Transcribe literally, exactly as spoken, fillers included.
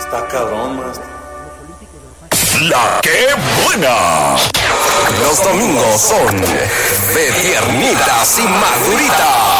Está cabrón, más. La que buena. Los domingos son de tiernitas y maduritas.